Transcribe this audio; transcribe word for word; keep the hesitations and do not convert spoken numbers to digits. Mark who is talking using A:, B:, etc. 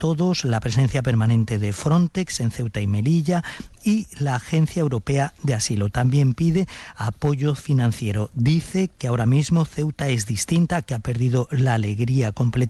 A: todos la presencia permanente de Frontex en Ceuta y Melilla y la Agencia Europea de Asilo. También pide apoyo financiero. Dice que ahora mismo Ceuta es distinta, que ha perdido la alegría completa